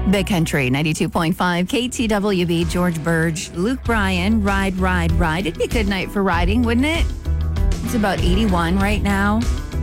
Big Country, 92.5, KTWB, George Burge, Luke Bryan, Ride, Ride, Ride. It'd be a good night for riding, wouldn't it? It's about 81 right now.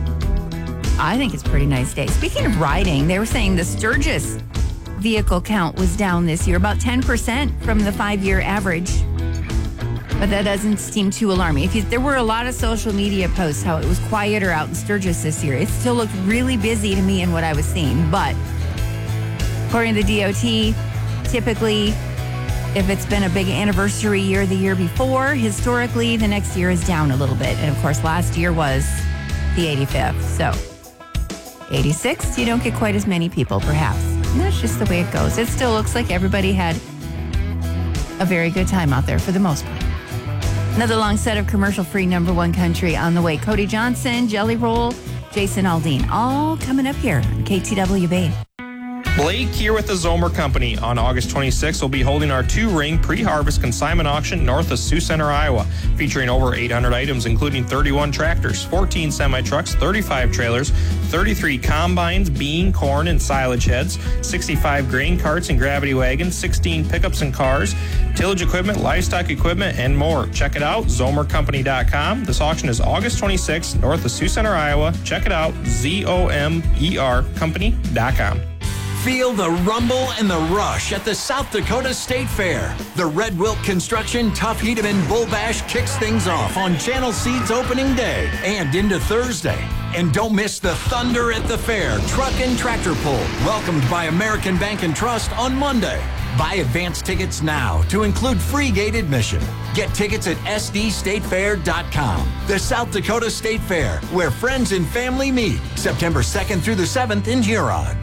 I think it's a pretty nice day. Speaking of riding, they were saying the Sturgis vehicle count was down this year, about 10% from the 5-year average. But that doesn't seem too alarming. There were a lot of social media posts how it was quieter out in Sturgis this year. It still looked really busy to me in what I was seeing. But according to the DOT, typically, if it's been a big anniversary year the year before, historically, the next year is down a little bit. And of course, last year was the 85th. So 86, you don't get quite as many people, perhaps. And that's just the way it goes. It still looks like everybody had a very good time out there for the most part. Another long set of commercial-free number one country on the way. Cody Johnson, Jelly Roll, Jason Aldean, all coming up here on KTWB. Blake here with the Zomer Company. On August 26th, we'll be holding our 2-ring pre-harvest consignment auction north of Sioux Center, Iowa, featuring over 800 items, including 31 tractors, 14 semi-trucks, 35 trailers, 33 combines, bean, corn, and silage heads, 65 grain carts and gravity wagons, 16 pickups and cars, tillage equipment, livestock equipment, and more. Check it out, zomercompany.com. This auction is August 26th, north of Sioux Center, Iowa. Check it out, ZOMER company.com. Feel the rumble and the rush at the South Dakota State Fair. The Red Wilt Construction Tough Hedeman Bull Bash kicks things off on Channel Seed's opening day and into Thursday. And don't miss the Thunder at the Fair Truck and Tractor Pull, welcomed by American Bank and Trust on Monday. Buy advance tickets now to include free gate admission. Get tickets at sdstatefair.com. The South Dakota State Fair, where friends and family meet, September 2nd through the 7th in Huron.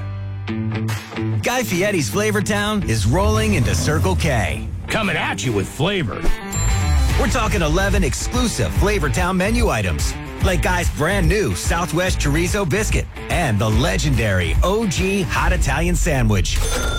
Guy Fieri's Flavortown is rolling into Circle K. Coming at you with flavor. We're talking 11 exclusive Flavortown menu items, like Guy's brand new Southwest Chorizo Biscuit and the legendary OG Hot Italian Sandwich.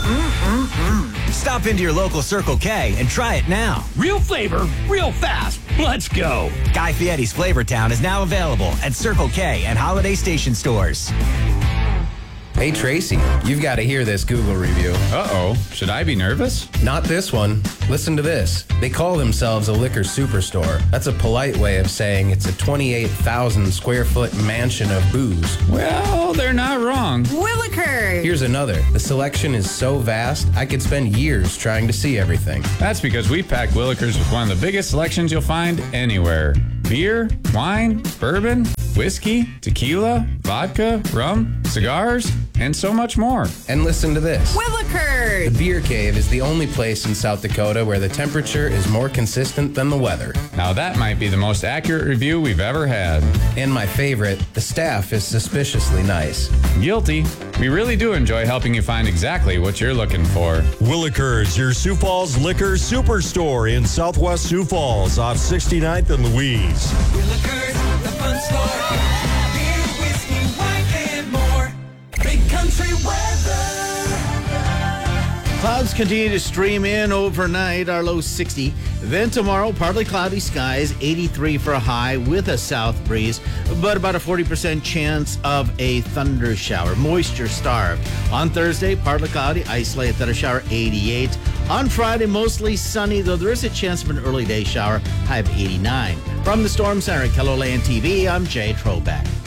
Stop into your local Circle K and try it now. Real flavor, real fast. Let's go. Guy Fieri's Flavortown is now available at Circle K and Holiday Station stores. Hey, Tracy, you've got to hear this Google review. Uh-oh. Should I be nervous? Not this one. Listen to this. They call themselves a liquor superstore. That's a polite way of saying it's a 28,000 square foot mansion of booze. Well, they're not wrong. Willikers! Here's another. The selection is so vast, I could spend years trying to see everything. That's because we packed Willikers with one of the biggest selections you'll find anywhere. Beer, wine, bourbon, whiskey, tequila, vodka, rum, cigars, and so much more. And listen to this. Willikers! The Beer Cave is the only place in South Dakota where the temperature is more consistent than the weather. Now that might be the most accurate review we've ever had. And my favorite, the staff is suspiciously nice. Guilty. We really do enjoy helping you find exactly what you're looking for. Willikers, your Sioux Falls Liquor Superstore in Southwest Sioux Falls off 69th and Louise. Willikers, the fun store. Beer, whiskey, wine, and more. Big country weather. Clouds continue to stream in overnight, our low 60. Then tomorrow, partly cloudy skies, 83 for a high with a south breeze, but about a 40% chance of a thunder shower, moisture starved. On Thursday, partly cloudy, isolated thunder shower, 88. On Friday, mostly sunny, though there is a chance of an early day shower, high of 89. From the Storm Center at KELOLAND TV, I'm Jay Trobeck.